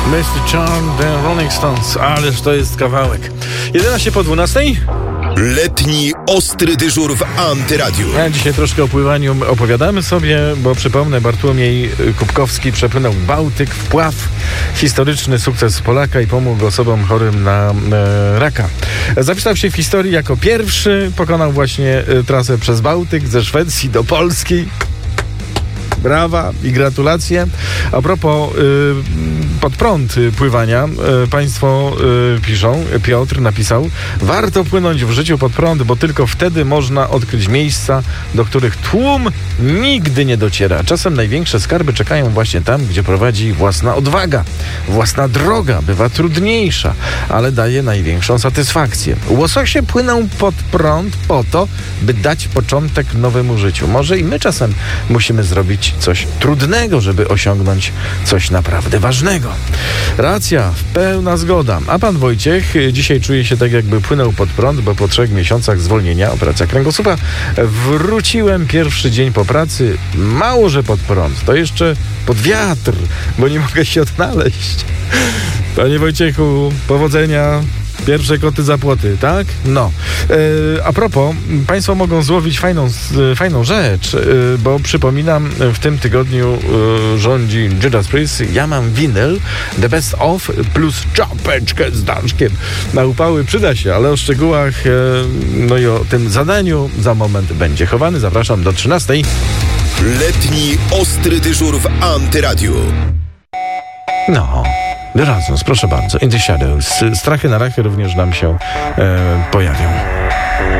Mr. Charm, The Rolling Stones, ależ to jest kawałek. 11 po 12. Letni ostry dyżur w Antyradiu. A dzisiaj troszkę o pływaniu opowiadamy sobie, bo przypomnę, Bartłomiej Kubkowski przepłynął Bałtyk, wpław, historyczny sukces Polaka i pomógł osobom chorym na raka. Zapisał się w historii jako pierwszy, pokonał właśnie trasę przez Bałtyk ze Szwecji do Polski. Brawa i gratulacje. A propos pod prąd pływania, państwo piszą, Piotr napisał: warto płynąć w życiu pod prąd, bo tylko wtedy można odkryć miejsca, do których tłum nigdy nie dociera. Czasem największe skarby czekają właśnie tam, gdzie prowadzi własna odwaga. Własna droga bywa trudniejsza, ale daje największą satysfakcję. Łososie płyną pod prąd po to, by dać początek nowemu życiu. Może i my czasem musimy zrobić coś trudnego, żeby osiągnąć coś naprawdę ważnego. Racja, pełna zgoda. A pan Wojciech dzisiaj czuje się tak, jakby płynął pod prąd, bo po 3 miesiącach zwolnienia, operacja kręgosłupa, wróciłem pierwszy dzień po pracy. Mało, że pod prąd, to jeszcze pod wiatr, bo nie mogę się odnaleźć. Panie Wojciechu, powodzenia. Pierwsze koty za płoty, tak? No. A propos, państwo mogą złowić fajną rzecz, bo przypominam, w tym tygodniu rządzi Judas Priest. Ja mam winyl The Best Of plus czapeczkę z daszkiem. Na upały przyda się, ale o szczegółach, no i o tym zadaniu za moment będzie chowany. Zapraszam do 13. Letni ostry dyżur w Antyradiu. No. The Razons, proszę bardzo. In the Shadows. Strachy na rachy również nam się pojawią.